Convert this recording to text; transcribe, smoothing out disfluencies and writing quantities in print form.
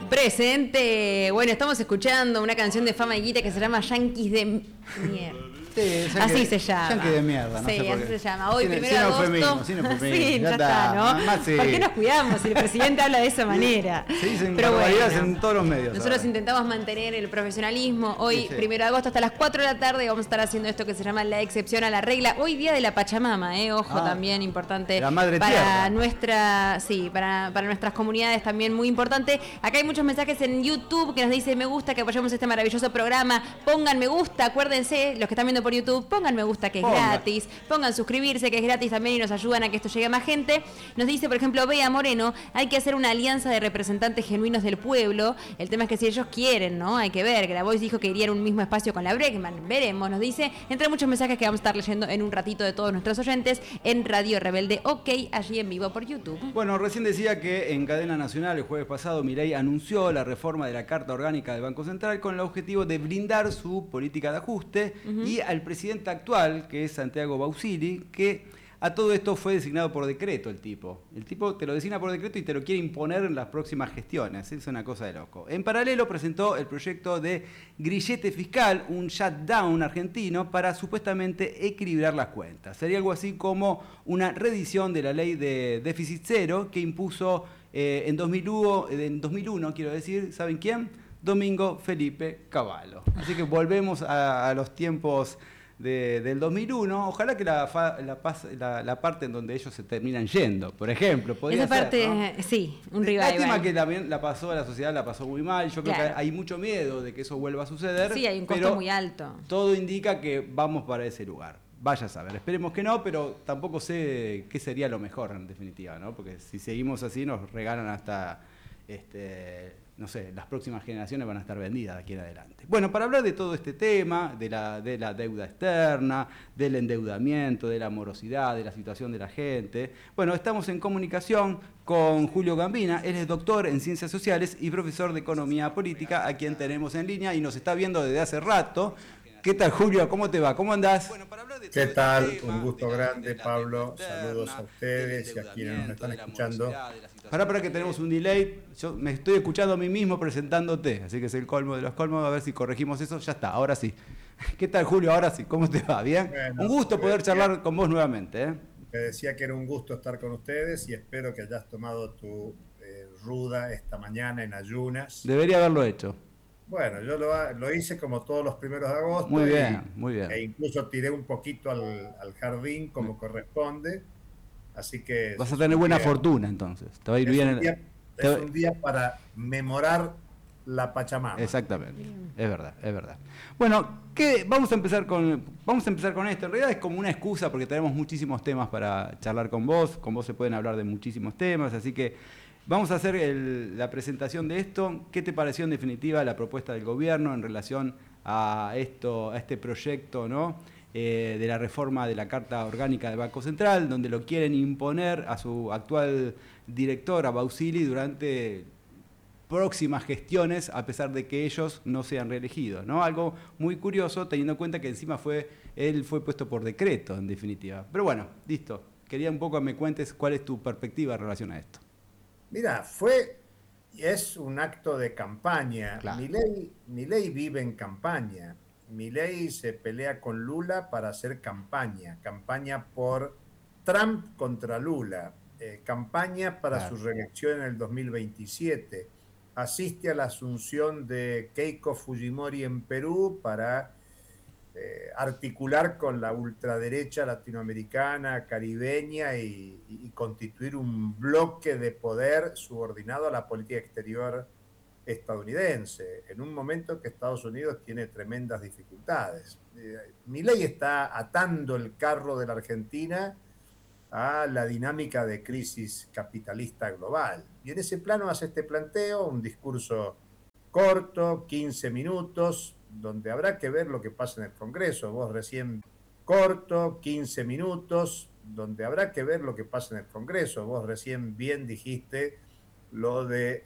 Presente. Bueno, estamos escuchando una canción de Fama y Guita que se llama Yanquis de Mierda. Sí, así se llama. Yankee de mierda, no sí, sé por así qué. se llama. Hoy, Sin 1 de agosto. Sí, ya está, ¿no? Más sí. ¿Por qué nos cuidamos si el presidente habla de esa manera? Se dicen Pero barbaridades bueno, en todos los medios. nosotros ahora. intentamos mantener el profesionalismo. Hoy, Sí. 1 de agosto, hasta las 4 de la tarde, vamos a estar haciendo esto que se llama la excepción a la regla. Hoy día de la Pachamama, ojo, también importante. La madre para tierra. nuestra, sí, para nuestras comunidades también muy importante. Acá hay muchos mensajes en YouTube que nos dicen me gusta, que apoyamos este maravilloso programa. Pongan me gusta, acuérdense, los que están viendo por YouTube, pongan me gusta que es gratis, pongan suscribirse que es gratis también y nos ayudan a que esto llegue a más gente. Nos dice, por ejemplo, Bea Moreno, hay que hacer una alianza de representantes genuinos del pueblo. El tema es que si ellos quieren, ¿no? Hay que ver, que la Voice dijo que iría en un mismo espacio con la Bregman. Veremos, nos dice, entre muchos mensajes que vamos a estar leyendo en un ratito de todos nuestros oyentes en Radio Rebelde OK, allí en vivo por YouTube. Bueno, recién decía que en cadena nacional el jueves pasado Milei anunció la reforma de la Carta Orgánica del Banco Central con el objetivo de blindar su política de ajuste y al presidente actual, que es Santiago Bausili, que a todo esto fue designado por decreto el tipo. El tipo te lo designa por decreto y te lo quiere imponer en las próximas gestiones. Es una cosa de loco. En paralelo presentó el proyecto de grillete fiscal, un shutdown argentino para supuestamente equilibrar las cuentas. Sería algo así como una reedición de la ley de déficit cero que impuso en 2001, quiero decir, ¿saben quién? Domingo Felipe Cavallo. Así que volvemos a los tiempos del 2001, ojalá que la parte en donde ellos se terminan yendo, por ejemplo, podría esa parte, ser, ¿no? Sí, un revival. Lástima que también la sociedad la pasó muy mal, yo creo que hay mucho miedo de que eso vuelva a suceder. Sí, hay un costo muy alto. Todo indica que vamos para ese lugar. Vaya a saber, esperemos que no, pero tampoco sé qué sería lo mejor en definitiva, ¿no? Porque si seguimos así nos regalan hasta no sé, las próximas generaciones van a estar vendidas de aquí en adelante. Bueno, para hablar de todo este tema, de la deuda externa, del endeudamiento, de la morosidad, de la situación de la gente, bueno, estamos en comunicación con Julio Gambina. Él es doctor en Ciencias Sociales y profesor de Economía Política, a quien tenemos en línea y nos está viendo desde hace rato. ¿Qué tal, Julio? ¿Cómo te va? ¿Cómo andás? ¿Qué tal? Un gusto grande, Pablo. Saludos a ustedes y a quienes nos están escuchando. Para que tenemos un delay. Yo me estoy escuchando a mí mismo presentándote, así que es el colmo de los colmos. A ver si corregimos eso. Ya está, ahora sí. ¿Qué tal, Julio? Ahora sí. ¿Cómo te va? ¿Bien? Bueno, un gusto poder charlar con vos nuevamente. Te decía que era un gusto estar con ustedes y espero que hayas tomado tu ruda esta mañana en ayunas. Debería haberlo hecho. Bueno, yo lo hice como todos los 1 de agosto. Muy bien, muy bien. E incluso tiré un poquito al jardín como corresponde. Así que... Vas a tener buena fortuna entonces. Te va a ir bien. Es un día para memorar la Pachamama. Exactamente, es verdad, es verdad. Bueno, vamos a empezar con esto. En realidad es como una excusa porque tenemos muchísimos temas para charlar con vos se pueden hablar de muchísimos temas, así que vamos a hacer la presentación de esto. ¿Qué te pareció en definitiva la propuesta del gobierno en relación a este proyecto, ¿no? De la reforma de la Carta Orgánica del Banco Central, donde lo quieren imponer a su actual director, a Bausili, durante próximas gestiones, a pesar de que ellos no sean reelegidos, ¿no? Algo muy curioso, teniendo en cuenta que encima él fue puesto por decreto, en definitiva. Pero bueno, listo. Quería un poco que me cuentes cuál es tu perspectiva en relación a esto. Mira, es un acto de campaña. Claro. Milei vive en campaña. Milei se pelea con Lula para hacer campaña por Trump contra Lula, campaña para su reelección en el 2027. Asiste a la asunción de Keiko Fujimori en Perú para articular con la ultraderecha latinoamericana, caribeña y constituir un bloque de poder subordinado a la política exterior estadounidense, en un momento que Estados Unidos tiene tremendas dificultades. Milei está atando el carro de la Argentina a la dinámica de crisis capitalista global. Y en ese plano hace este planteo, un discurso corto, 15 minutos, donde habrá que ver lo que pasa en el Congreso. Vos recién, corto, 15 minutos, donde habrá que ver lo que pasa en el Congreso. Vos recién bien dijiste lo de